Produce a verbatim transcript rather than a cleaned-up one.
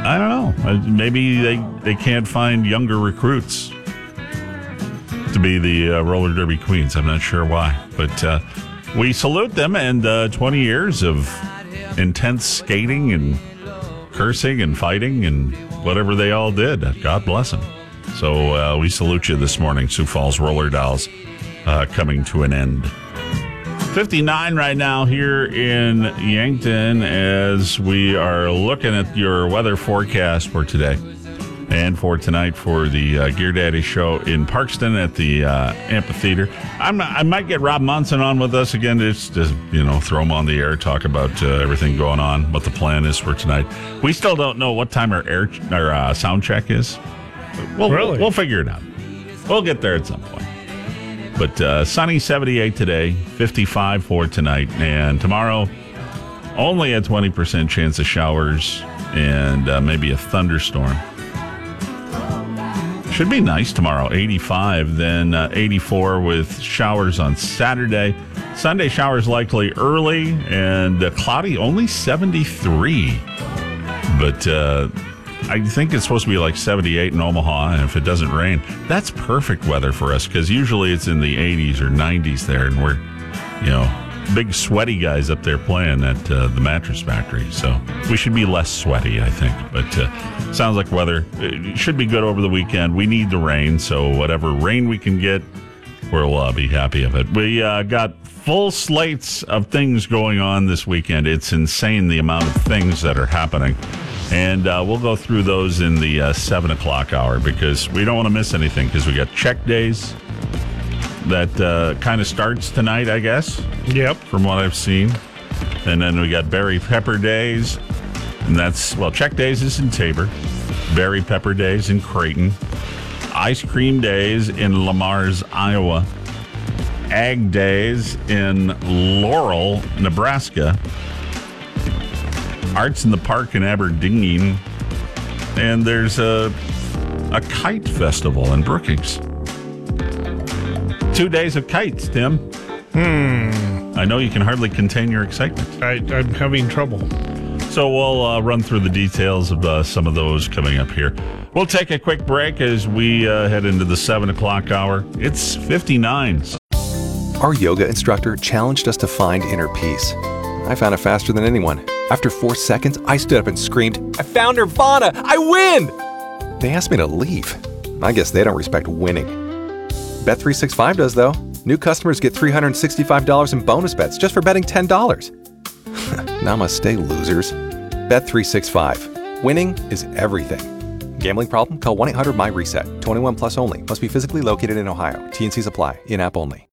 I don't know. Uh, Maybe they, they can't find younger recruits to be the uh, roller derby queens. I'm not sure why. But uh, we salute them, and uh, twenty years of intense skating and cursing and fighting and whatever they all did. God bless them. So uh, we salute you this morning, Sioux Falls Roller Dolls, uh, coming to an end. fifty-nine right now here in Yankton as we are looking at your weather forecast for today and for tonight for the uh, Gear Daddy show in Parkston at the uh, amphitheater. I'm, I might get Rob Munson on with us again, just, just you know, throw him on the air, talk about uh, everything going on, what the plan is for tonight. We still don't know what time our air our uh, sound check is. We'll, really? we'll, we'll figure it out. We'll get there at some point. But uh, sunny seventy-eight today, fifty-five for tonight, and tomorrow only a twenty percent chance of showers and uh, maybe a thunderstorm. Should be nice tomorrow, eighty-five, then uh, eighty-four with showers on Saturday. Sunday showers likely early and uh, cloudy, only seventy-three. But uh, I think it's supposed to be like seventy-eight in Omaha, and if it doesn't rain, that's perfect weather for us because usually it's in the eighties or nineties there, and we're, you know, big sweaty guys up there playing at uh, the Mattress Factory. So we should be less sweaty, I think. But uh, sounds like weather it should be good over the weekend. We need the rain, so whatever rain we can get, we'll uh, be happy of it. We uh, got full slates of things going on this weekend. It's insane the amount of things that are happening. And uh, we'll go through those in the uh, seven o'clock hour because we don't want to miss anything because we got check days that uh, kind of starts tonight, I guess. Yep. From what I've seen. And then we got Berry Pepper Days. And that's, well, check days is in Tabor. Berry Pepper Days in Creighton. Ice Cream Days in Lamar's, Iowa. Ag Days in Laurel, Nebraska. Arts in the Park in Aberdeen. And there's a, a kite festival in Brookings. Two days of kites, Tim. Hmm. I know you can hardly contain your excitement. I, I'm having trouble. So we'll uh, run through the details of uh, some of those coming up here. We'll take a quick break as we uh, head into the seven o'clock hour. It's fifty-nine. Our yoga instructor challenged us to find inner peace. I found it faster than anyone. After four seconds, I stood up and screamed, "I found Nirvana! I win!" They asked me to leave. I guess they don't respect winning. Bet three sixty-five does, though. New customers get three hundred sixty-five dollars in bonus bets just for betting ten dollars. Namaste, losers. Bet three sixty-five. Winning is everything. Gambling problem? Call one eight hundred M Y RESET. twenty-one plus only. Must be physically located in Ohio. T and Cs apply. In-app only.